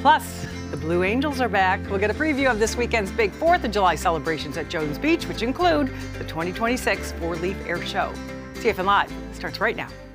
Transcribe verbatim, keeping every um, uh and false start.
Plus, the Blue Angels are back. We'll get a preview of this weekend's big fourth of July celebrations at Jones Beach, which include the twenty twenty-six Four Leaf Air Show. C F N Live starts right now.